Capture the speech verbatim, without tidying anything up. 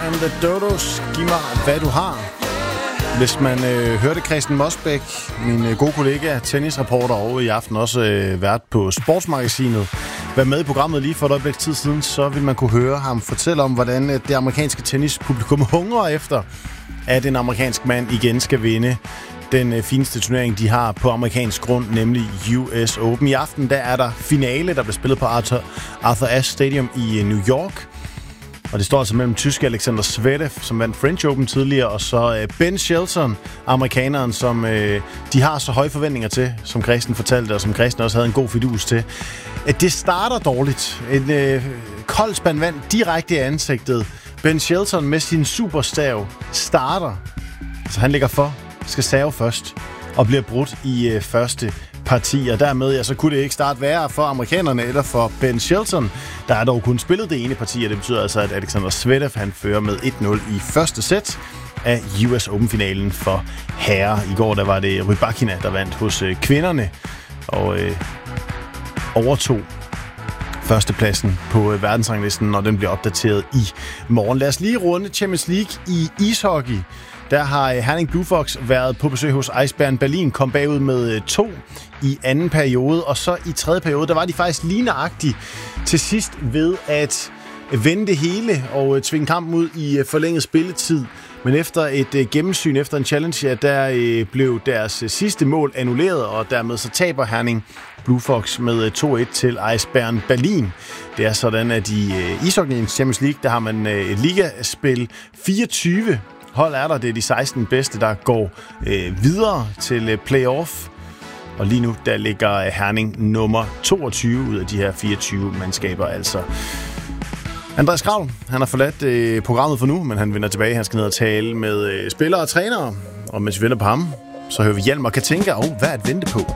and the Dodos. Giv mig, hvad du har. Hvis man øh, hørte Christian Mosbæk, min øh, gode kollega, tennisreporter over i aften, også øh, vært på Sportsmagasinet, være med i programmet lige for et øjeblik tid siden, så vil man kunne høre ham fortælle om, hvordan øh, det amerikanske tennispublikum hungrer efter, at en amerikansk mand igen skal vinde den øh, fineste turnering, de har på amerikansk grund, nemlig U S Open. I aften der er der finale, der bliver spillet på Arthur, Arthur Ashe Stadium i øh, New York. Og det står altså mellem tyske Alexander Zverev, som vandt French Open tidligere, og så øh, Ben Shelton, amerikaneren, som øh, de har så høje forventninger til, som Christian fortalte, og som Christian også havde en god fidus til. At det starter dårligt. En øh, kold spand vand direkte i ansigtet. Ben Shelton med sin superstav starter. Så han ligger for, skal serve først, og bliver brudt i øh, første parti, og dermed ja, så kunne det ikke starte værre for amerikanerne eller for Ben Shelton. Der er dog kun spillet det ene parti, og det betyder altså, at Alexander Zverev han fører med et nul i første sæt af U S Open-finalen for herrer. I går der var det Rybakina, der vandt hos øh, kvinderne og øh, overtog førstepladsen på øh, verdensranglisten, når den bliver opdateret i morgen. Lad os lige runde Champions League i ishockey. Der har Herning Blue Fox været på besøg hos Eisbären Berlin, kom bagud med to i anden periode, og så i tredje periode, der var de faktisk lige nøjagtigt til sidst ved at vende det hele og tvinge kampen ud i forlænget spilletid. Men efter et gennemsyn, efter en challenge, ja, der blev deres sidste mål annulleret, og dermed så taber Herning Blue Fox med to et til Eisbären Berlin. Det er sådan, at i ishockey Champions League, der har man et ligaspil fireogtyve hold er der. Det er de seksten bedste, der går øh, videre til øh, playoff. Og lige nu, der ligger Herning nummer toogtyve ud af de her fireogtyve mandskaber. Altså Andreas Kraul, han har forladt øh, programmet for nu, men han vender tilbage. Han skal ned og tale med øh, spillere og trænere. Og mens vi venter på ham, så hører vi Hjalmar Katinka. Og hvad er at vente på?